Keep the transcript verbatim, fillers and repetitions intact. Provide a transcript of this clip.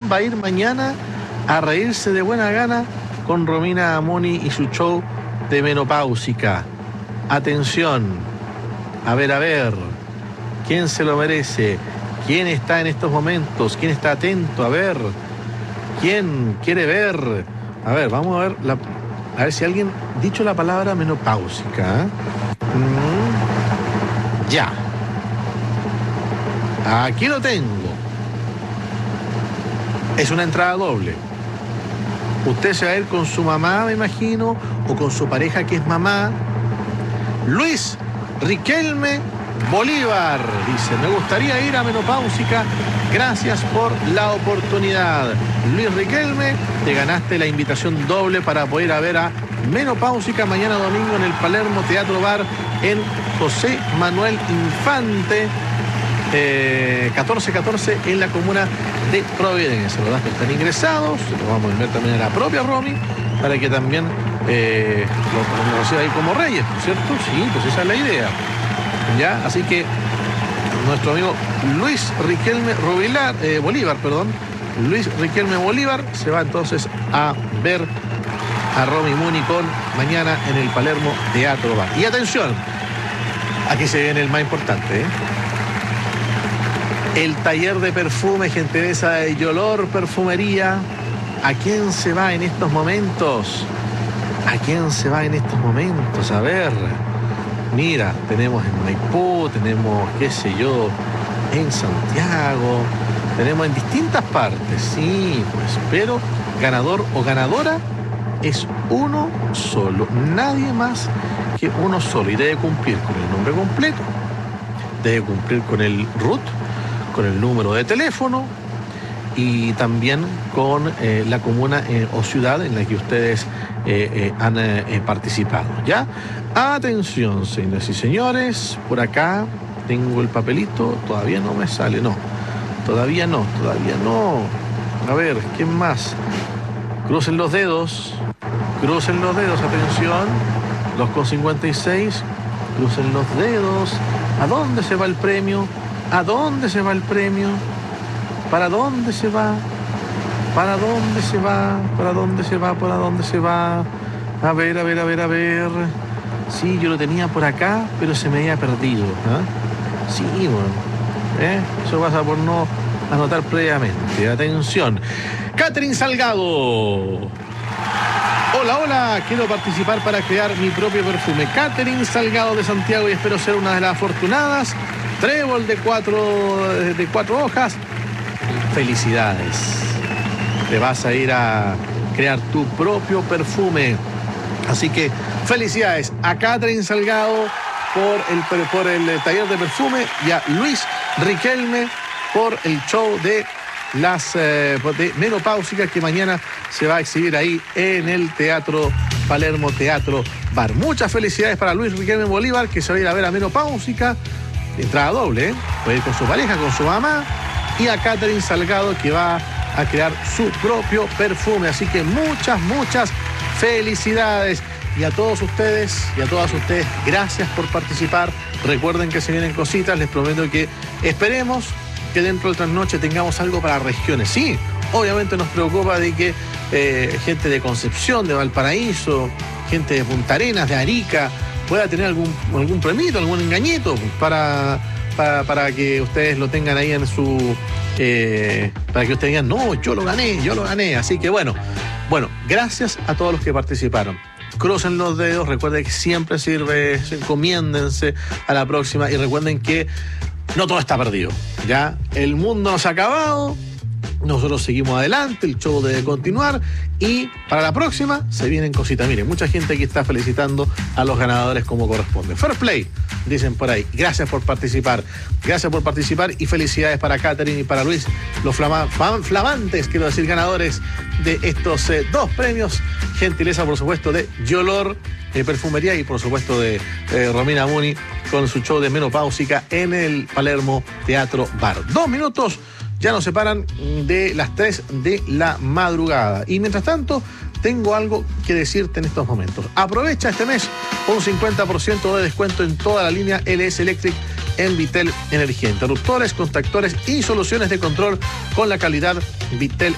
va a ir mañana a reírse de buena gana con Romina Muni y su show de menopáusica. Atención, a ver, a ver, ¿quién se lo merece? ¿Quién está en estos momentos? ¿Quién está atento? A ver, ¿quién quiere ver? A ver, vamos a ver, la, a ver si alguien dicho la palabra menopáusica. ¿eh? Mm, ya. Aquí lo tengo. Es una entrada doble. Usted se va a ir con su mamá, me imagino, o con su pareja que es mamá. Luis Riquelme Bolívar dice: me gustaría ir a menopáusica, gracias por la oportunidad. Luis Riquelme, te ganaste la invitación doble para poder ir a ver a menopáusica mañana domingo en el Palermo Teatro Bar en José Manuel Infante, eh, catorce catorce en la comuna de Providencia. Los datos están ingresados, los vamos a enviar también a la propia Romy para que también eh, lo, lo reciba ahí como reyes, ¿no es cierto? Sí, pues esa es la idea. ¿Ya? Así que nuestro amigo Luis Riquelme Robilar, eh, Bolívar, perdón, Luis Riquelme Bolívar se va entonces a ver a Romy Muni con mañana en el Palermo Teatro Bar. Y atención, aquí se viene el más importante, ¿eh? El taller de perfume, gentileza de Yolor Perfumería. ¿A quién se va en estos momentos? ¿A quién se va en estos momentos? A ver, mira, tenemos en Maipú, tenemos, qué sé yo, en Santiago, tenemos en distintas partes, sí, pues, pero ganador o ganadora es uno solo, nadie más que uno solo, y debe cumplir con el nombre completo, debe cumplir con el R U T, con el número de teléfono y también con eh, la comuna eh, o ciudad en la que ustedes eh, eh, han eh, participado, ¿ya? Atención, señoras y señores, por acá tengo el papelito, todavía no me sale, no, todavía no, todavía no. A ver, ¿quién más? Crucen los dedos, crucen los dedos, atención, dos con cincuenta y seis, crucen los dedos. ¿A dónde se va el premio? ¿A dónde se va el premio? ¿Para dónde se va? ¿Para dónde se va? ¿Para dónde se va? ¿Para dónde se va? A ver, a ver, a ver, a ver. Sí, yo lo tenía por acá, pero se me había perdido. ¿eh? Sí, bueno. ¿eh? Eso pasa por no anotar previamente. Atención. Catherine Salgado. Hola, hola. Quiero participar para crear mi propio perfume. Catherine Salgado de Santiago, y espero ser una de las afortunadas. Trébol de cuatro, de cuatro hojas. Felicidades. Te vas a ir a crear tu propio perfume. Así que felicidades a Catherine Salgado por el, por el taller de perfume y a Luis Riquelme por el show de las eh, de menopáusicas que mañana se va a exhibir ahí en el Teatro Palermo Teatro Bar. Muchas felicidades para Luis Riquelme Bolívar, que se va a ir a ver a menopáusica. Entrada doble, ¿eh? Puede ir con su pareja, con su mamá, y a Catherine Salgado, que va a crear su propio perfume. Así que muchas, muchas felicidades. Y a todos ustedes y a todas ustedes, gracias por participar. Recuerden que se vienen cositas. Les prometo que esperemos que dentro de otras noches tengamos algo para regiones. Sí, obviamente nos preocupa de que eh, gente de Concepción, de Valparaíso, gente de Punta Arenas, de Arica, pueda tener algún, algún premito, algún engañito para, para, para que ustedes lo tengan ahí en su... Eh, para que ustedes digan, no, yo lo gané, yo lo gané. Así que bueno, bueno, gracias a todos los que participaron. Crucen los dedos, recuerden que siempre sirve, encomiéndense a la próxima y recuerden que no todo está perdido, ¿ya? El mundo no se ha acabado, nosotros seguimos adelante, el show debe continuar y para la próxima se vienen cositas. Miren, mucha gente aquí está felicitando a los ganadores como corresponde. Fair play, dicen por ahí. Gracias por participar, gracias por participar y felicidades para Catherine y para Luis, los flama, flamantes, quiero decir, ganadores de estos eh, dos premios. Gentileza, por supuesto, de Yolor eh, Perfumería y, por supuesto, de eh, Romina Muni con su show de menopáusica en el Palermo Teatro Bar. Dos minutos ya nos separan de las tres de la madrugada. Y mientras tanto, tengo algo que decirte en estos momentos. Aprovecha este mes un cincuenta por ciento de descuento en toda la línea L S Electric en Vitel Energía. Interruptores, contactores y soluciones de control con la calidad Vitel